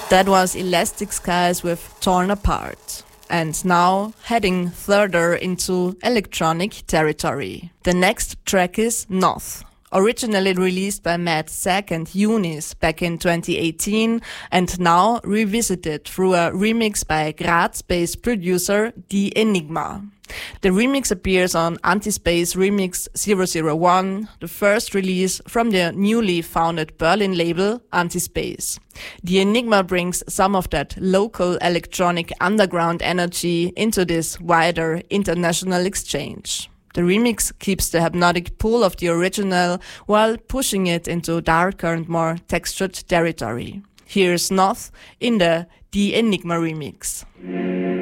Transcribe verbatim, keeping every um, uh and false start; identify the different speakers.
Speaker 1: That was Elastic Skies with Torn Apart. And now heading further into electronic territory. The next track is Noth. Originally released by Matt Zack and Eunice back in twenty eighteen and now revisited through a remix by Graz-based producer The Enigma. The remix appears on Antispace Remix zero zero one, the first release from the newly founded Berlin label Antispace. The Enigma brings some of that local electronic underground energy into this wider international exchange. The remix keeps the hypnotic pull of the original while pushing it into darker and more textured territory. Here's Noth in the The Enigma remix.